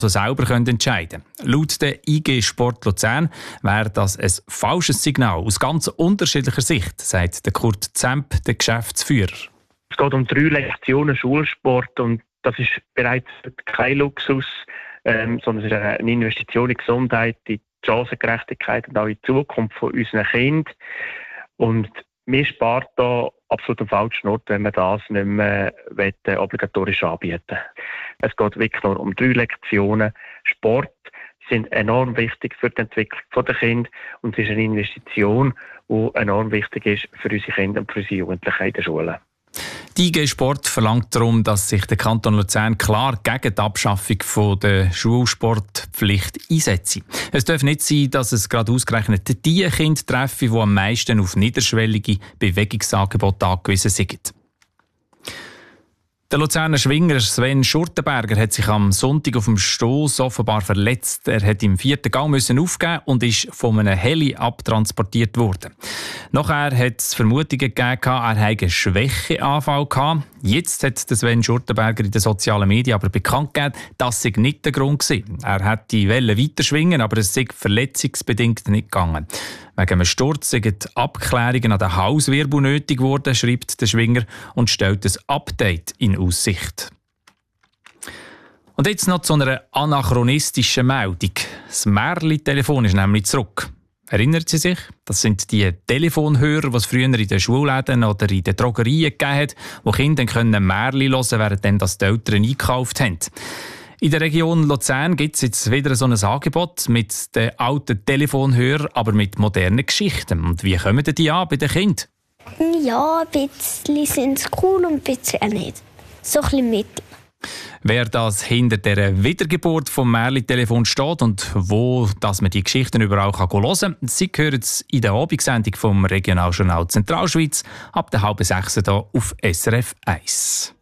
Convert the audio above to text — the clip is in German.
selber entscheiden können. Laut der IG Sport Luzern wäre das ein falsches Signal aus ganz unterschiedlicher Sicht, sagt der Kurt Zemp, der Geschäftsführer. Es geht um 3 Lektionen Schulsport und das ist bereits kein Luxus, sondern es ist eine Investition in Gesundheit, in die Chancengerechtigkeit und auch in die Zukunft von unseren Kindern. Und wir sparen da absolut am falschen Ort, wenn wir das nicht mehr obligatorisch anbieten. Es geht wirklich nur um 3 Lektionen. Sport sind enorm wichtig für die Entwicklung der Kinder und es ist eine Investition, die enorm wichtig ist für unsere Kinder und für unsere Jugendlichen in den Schulen. Die IG Sport verlangt darum, dass sich der Kanton Luzern klar gegen die Abschaffung der Schulsportpflicht einsetzt. Es darf nicht sein, dass es gerade ausgerechnet die Kinder treffen, die am meisten auf niederschwellige Bewegungsangebote angewiesen sind. Der Luzerner Schwinger Sven Schurtenberger hat sich am Sonntag auf dem Stoss offenbar verletzt. Er hat im 4. Gang aufgeben und ist von einem Heli abtransportiert worden. Nachher hat es Vermutungen gegeben, er habe einen Schwächeanfall gehabt. Jetzt hat Sven Schurtenberger in den sozialen Medien aber bekannt gegeben, das sei nicht der Grund gewesen. Er hätte die Welle weiter schwingen, aber es sei verletzungsbedingt nicht gegangen. Wegen einem Sturz sind Abklärungen an den Halswirbel nötig geworden, schreibt der Schwinger und stellt ein Update in Aussicht. Und jetzt noch zu einer anachronistischen Meldung. Das Märli-Telefon ist nämlich zurück. Erinnert Sie sich? Das sind die Telefonhörer, die es früher in den Schulläden oder in den Drogerien gegeben hat, wo Kinder Märli hören konnten, während dann das die Eltern eingekauft haben. In der Region Luzern gibt es jetzt wieder so ein Angebot mit den alten Telefonhörern, aber mit modernen Geschichten. Und wie kommen die an bei den Kindern? Ja, ein bisschen sind sie cool und ein bisschen nicht. So ein bisschen mittel. Wer das hinter der Wiedergeburt vom Märli-Telefon steht und wo dass man die Geschichten überall hören kann, Sie hören es in der Abendsendung vom Regionaljournal Zentralschweiz ab der 5:30 hier auf SRF 1.